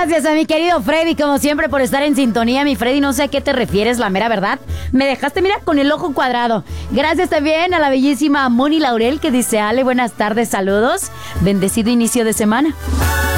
Gracias a mi querido Freddy, como siempre, por estar en sintonía. Mi Freddy, no sé a qué te refieres, la mera verdad. Me dejaste, mira, con el ojo cuadrado. Gracias también a la bellísima Moni Laurel, que dice: Ale, buenas tardes, saludos. Bendecido inicio de semana.